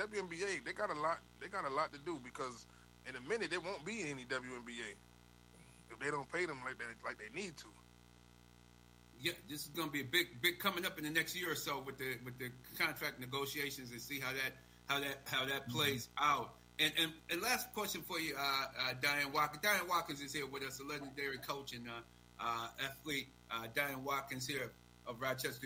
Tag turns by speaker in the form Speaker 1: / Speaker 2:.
Speaker 1: WNBA, they got a lot. They got a lot to do because in a minute there won't be any WNBA if they don't pay them like they need to.
Speaker 2: Yeah, this is going to be a big coming up in the next year or so with the contract negotiations and see how that plays out. And last question for you, Diane Watkins. Diane Watkins is here with us, a legendary coach and athlete. Diane Watkins here of Rochester,